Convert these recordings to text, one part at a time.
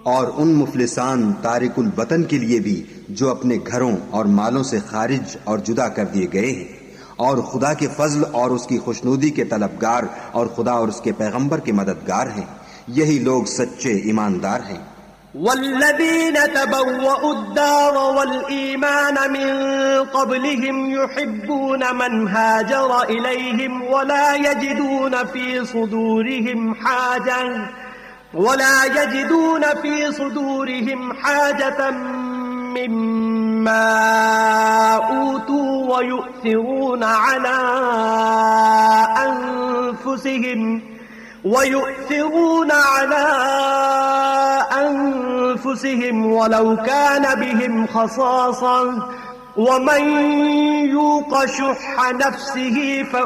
اور ان مفلسان تارک الوطن کے لیے بھی جو اپنے گھروں اور مالوں سے خارج اور جدا کر دیے گئے ہیں اور خدا کے فضل اور اس کی خوشنودی کے طلبگار اور خدا اور اس کے پیغمبر کے مددگار ہیں، یہی لوگ سچے ایماندار ہیں۔ والذين تبوأوا الدار والإيمان من قبلهم يحبون من هاجر إليهم ولا يجدون في صدورهم حاجة مما أوتوا ويؤثرون على أنفسهم ولو كان بهم خصاصة ومن يوق شح نفسه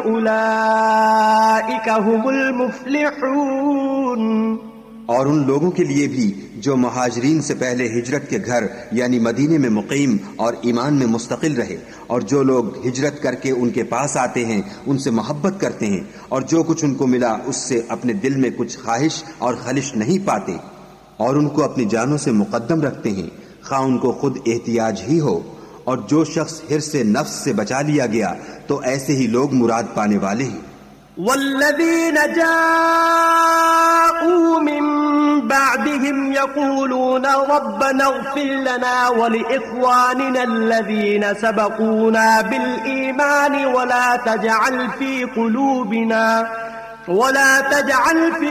فأولئك هم المفلحون۔ اور ان لوگوں کے لیے بھی جو مہاجرین سے پہلے ہجرت کے گھر یعنی مدینے میں مقیم اور ایمان میں مستقل رہے، اور جو لوگ ہجرت کر کے ان کے پاس آتے ہیں ان سے محبت کرتے ہیں اور جو کچھ ان کو ملا اس سے اپنے دل میں کچھ خواہش اور خلش نہیں پاتے، اور ان کو اپنی جانوں سے مقدم رکھتے ہیں خواہ ان کو خود احتیاج ہی ہو، اور جو شخص حرص نفس سے بچا لیا گیا تو ایسے ہی لوگ مراد پانے والے ہیں۔ والذين جاءوا من بعدهم يقولون ربنا اغفر لنا ولإخواننا الذين سبقونا بالإيمان ولا تجعل في